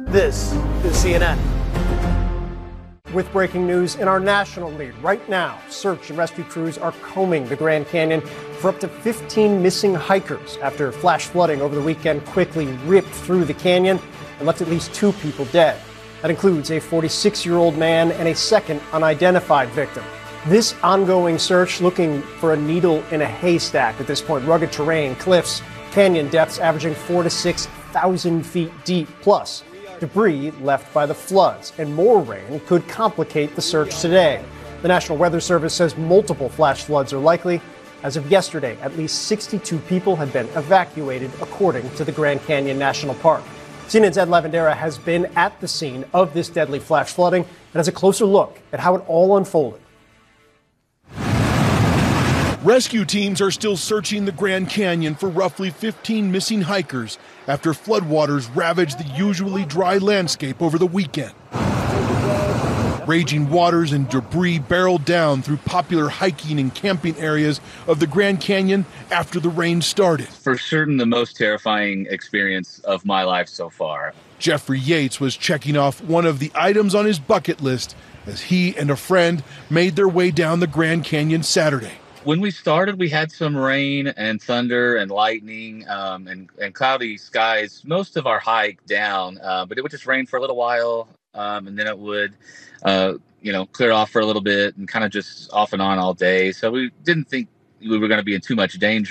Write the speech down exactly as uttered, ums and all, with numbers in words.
This is C N N. With breaking news in our national lead right now, search and rescue crews are combing the Grand Canyon for up to fifteen missing hikers after flash flooding over the weekend quickly ripped through the canyon and left at least two people dead. That includes a forty-six-year-old man and a second unidentified victim. This ongoing search looking for a needle in a haystack at this point. Rugged terrain, cliffs, canyon depths averaging four to six thousand feet deep, plus debris left by the floods, and more rain could complicate the search today. The National Weather Service says multiple flash floods are likely. As of yesterday, at least sixty-two people had been evacuated, according to the Grand Canyon National Park. C N N's Ed Lavandera has been at the scene of this deadly flash flooding and has a closer look at how it all unfolded. Rescue teams are still searching the Grand Canyon for roughly fifteen missing hikers after floodwaters ravaged the usually dry landscape over the weekend. Raging waters and debris barreled down through popular hiking and camping areas of the Grand Canyon after the rain started. For certain, the most terrifying experience of my life so far. Jeffrey Yates was checking off one of the items on his bucket list as he and a friend made their way down the Grand Canyon Saturday. When we started, we had some rain and thunder and lightning um, and, and cloudy skies most of our hike down, uh, but it would just rain for a little while, um, and then it would, uh, you know, clear off for a little bit and kind of just off and on all day. So we didn't think we were going to be in too much danger.